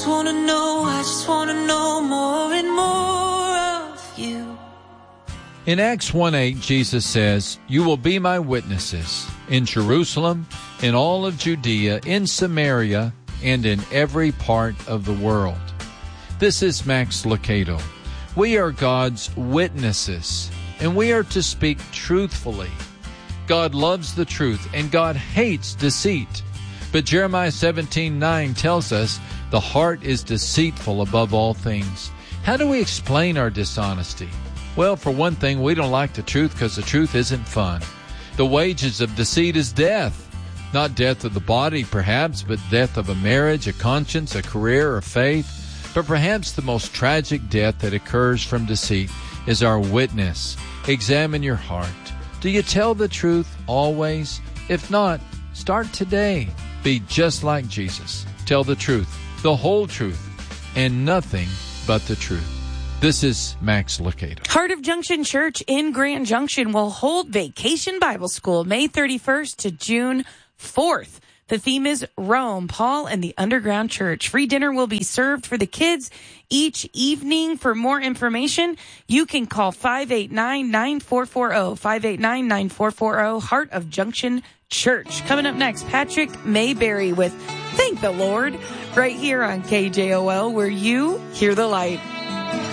just want to know more and more of you. In Acts 1:8, Jesus says, "You will be my witnesses in Jerusalem, in all of Judea, in Samaria, and in every part of the world." This is Max Lucado. We are God's witnesses, and we are to speak truthfully. God loves the truth, and God hates deceit. But Jeremiah 17:9 tells us the heart is deceitful above all things. How do we explain our dishonesty? Well, for one thing, we don't like the truth because the truth isn't fun. The wages of deceit is death. Not death of the body, perhaps, but death of a marriage, a conscience, a career, or faith. But perhaps the most tragic death that occurs from deceit is our witness. Examine your heart. Do you tell the truth always? If not, start today. Be just like Jesus. Tell the truth, the whole truth, and nothing but the truth. This is Max Lucado. Heart of Junction Church in Grand Junction will hold Vacation Bible School May 31st to June 4th. The theme is Rome, Paul, and the Underground Church. Free dinner will be served for the kids each evening. For more information, you can call 589-9440, 589-9440, Heart of Junction Church. Coming up next, Patrick Mayberry with Thank the Lord, right here on KJOL, where you hear the light.